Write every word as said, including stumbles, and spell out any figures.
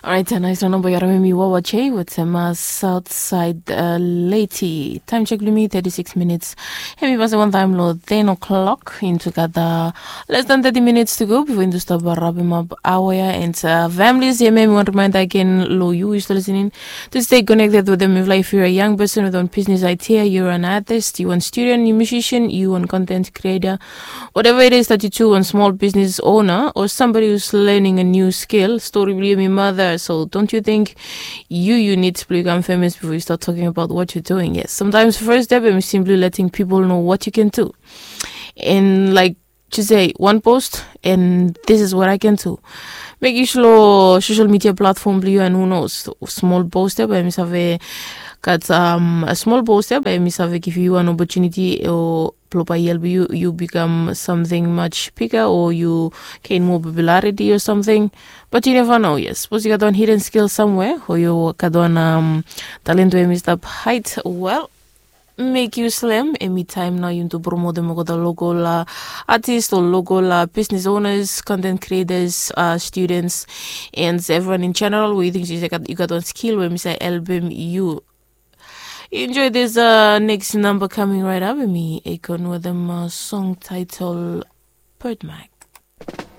Alright, naisla number yaramimi wawache with some Southside uh, Lady. Time check me thirty-six minutes. Heavy was one time low ten o'clock into gather less than thirty minutes to go before into stop wrapping up hour and uh, families. Yeah, maybe want to remind again low you is listening to stay connected with them. If like if you're a young person with own business idea, you're an artist, you want student, you musician, you want content creator, whatever it is that you do, one small business owner or somebody who's learning a new skill. Story believe me, mother. So don't you think you you need to become famous before you start talking about what you're doing? Yes, sometimes first step is simply letting people know what you can do, and like to say one post and this is what I can do. Make you slow social media platform blue and who knows small poster by Miss Have got um a small poster by Miss Have give you an opportunity or you you become something much bigger or you gain more popularity or something, but you never know. Yes, suppose you got one hidden skill somewhere or you got one um talent where missed up height. Well, make you slim any time now you to promote them with the local uh, artists or local uh, business owners, content creators, uh, students, and everyone in general. We think you got you got one skill where we say album you. Enjoy this uh, next number coming right up with me, Akon with them uh, song title Birdmac.